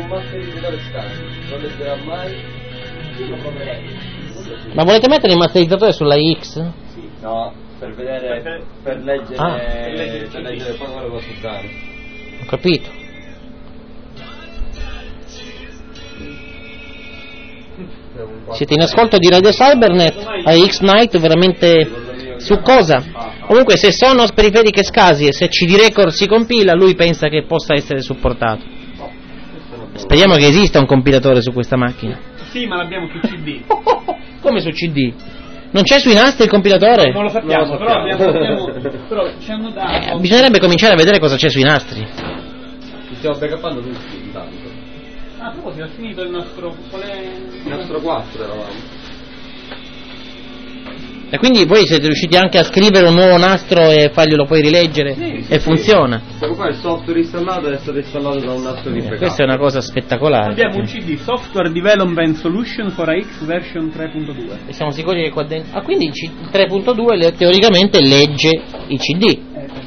un masterizzatore SCSI, non leggerà mai. Ma volete mettere il masterizzatore sulla X? Sì, no, per vedere, per leggere, per leggere poi come lo posso usare. Ho capito. Siete in ascolto di Radio Cybernet a X-Night, veramente su cosa? Comunque se Sonos periferiche SCSI e se CD Record si compila, lui pensa che possa essere supportato. Speriamo che esista un compilatore su questa macchina. Sì, ma l'abbiamo su CD. Come su CD? Non c'è sui nastri il compilatore? Non lo sappiamo, però ci hanno dato. Bisognerebbe cominciare a vedere cosa c'è sui nastri. Ci stiamo backuppando tutti intanto. Ah, proprio si è finito il nostro... Il nostro 4 eravamo. E quindi voi siete riusciti anche a scrivere un nuovo nastro e farglielo poi rileggere? Sì, e funziona? Siamo qua, il software installato è stato installato da un nastro di backup. Questa è una cosa spettacolare. Abbiamo un CD, Software Development Solution for AX version 3.2. E siamo sicuri che qua dentro... Ah, quindi il 3.2 teoricamente legge i CD.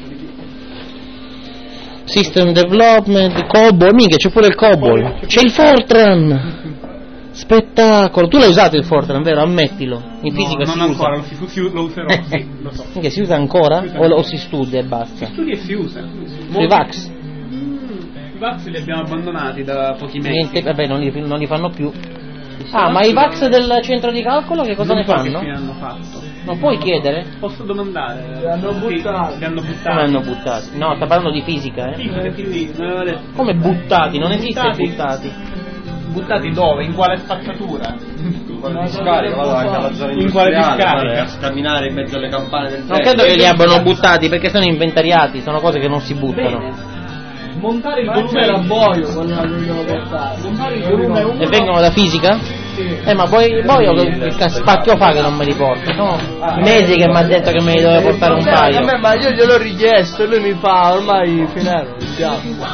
System Development, COBOL, minchia c'è pure il COBOL. C'è il Fortran! Spettacolo! Tu l'hai usato il Fortran, vero? Ammettilo. In fisica non si ancora, usa. lo userò, sì, lo so. Minchia, si usa ancora? O si studia e basta? Si studia e si usa. Sui VAX? I VAX li abbiamo abbandonati da pochi mesi. Niente, vabbè, non li fanno più. Ah, ma i VAX del centro di calcolo che cosa non ne so fanno? Che fine hanno fatto. Non puoi chiedere? Posso domandare? Li hanno buttati. Li hanno buttati. Come hanno buttati? No, sta parlando di fisica, Sì, me l'aveva detto. Come buttati? Non esiste buttati. Buttati dove? In quale spazzatura? In quale discarica, vado anche alla zona In quale industriale, discarica? a camminare in mezzo alle campane del Non credo che li abbiano buttati perché sono inventariati, sono cose che non si buttano. Montare il volume era boio quando l'hanno portato. Montare il volume 1. E vengono da fisica? Sì. Ma poi che spacchio fa che non me li porta? No? Mesi che mi ha detto che me li doveva portare un paio. Ma io gliel'ho richiesto e lui mi fa ormai finero,